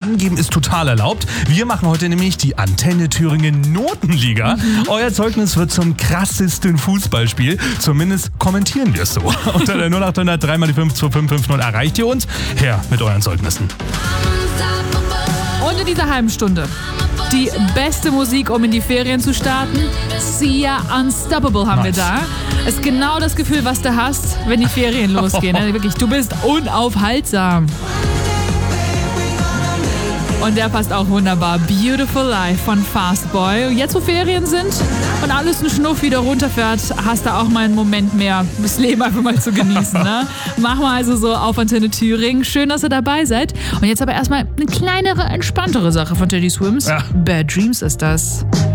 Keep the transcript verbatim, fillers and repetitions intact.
angeben ist total erlaubt. Wir machen heute nämlich die Antenne Thüringen Notenliga. Mhm. Euer Zeugnis wird zum krassesten Fußballspiel. Zumindest kommentieren wir es so. Unter der null acht hundert drei mal die fünf zwei fünf fünf null erreicht ihr uns. Her mit euren Zeugnissen. Und in dieser halben Stunde die beste Musik, um in die Ferien zu starten. Sia Unstoppable haben nice. wir da. Ist genau das Gefühl, was du hast, wenn die Ferien losgehen. Also wirklich, du bist unaufhaltsam. Und der passt auch wunderbar. Beautiful Life von Fastboy. Jetzt, wo Ferien sind und alles ein Schnuff wieder runterfährt, hast du auch mal einen Moment mehr, das Leben einfach mal zu genießen. Ne? Machen wir also so auf Antenne Thüringen. Schön, dass ihr dabei seid. Und jetzt aber erstmal eine kleinere, entspanntere Sache von Teddy Swims. Ja. Bad Dreams ist das.